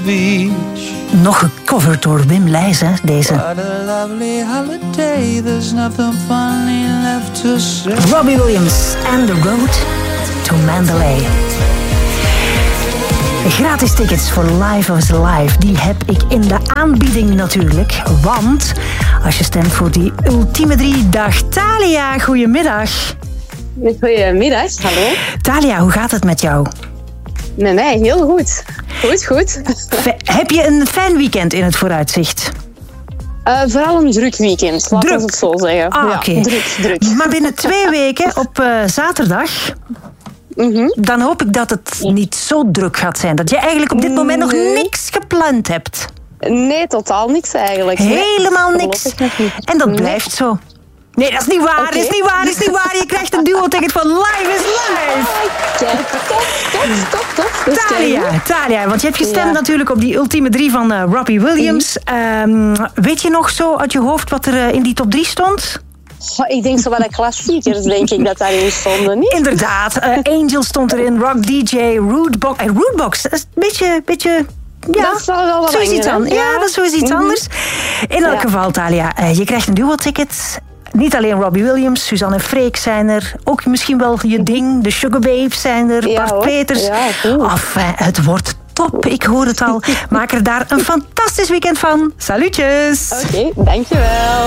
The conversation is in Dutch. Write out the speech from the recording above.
beach. Nog gecoverd door Wim Leijs, hè, deze. What a lovely holiday, there's nothing funny left to say. Robbie Williams and The Road to Mandalay. Gratis tickets voor Live is Live, die heb ik in de aanbieding natuurlijk. Want als je stemt voor die ultieme 3, dag Thalia, goedemiddag. Goedemiddag, hallo. Thalia, hoe gaat het met jou? Met mij heel goed. Goed. Heb je een fijn weekend in het vooruitzicht? Vooral een druk weekend, laten we het zo zeggen. Ah, oké. Ja, druk. Maar binnen 2 weken, op zaterdag... Dan hoop ik dat het niet zo druk gaat zijn. Dat je eigenlijk op dit moment nog niks gepland hebt. Nee, totaal niks eigenlijk. Helemaal niks. En dat blijft zo. Nee, dat is niet waar. Okay. Is niet waar. Je krijgt een duo-ticket van Live is Live. Kijk, top. Thalia, want je hebt gestemd natuurlijk op die ultieme 3 van Robbie Williams. Weet je nog zo uit je hoofd wat er in die top 3 stond? Ik denk zo wel de klassiekers, denk ik, dat daarin stonden, niet? Inderdaad. Angel stond erin, Rock DJ, Rootbox. Rootbox, dat is een beetje... Ja, dat is wel wat zoiets anders. Ja, dat is zoiets anders. In elk geval, Thalia, je krijgt een duo-ticket. Niet alleen Robbie Williams, Suzanne en Freek zijn er. Ook misschien wel je ding, de Sugar Babes zijn er, Bart Peters. Ja, het wordt top, ik hoor het al. Maak er daar een fantastisch weekend van. Salutjes! Oké, dankjewel.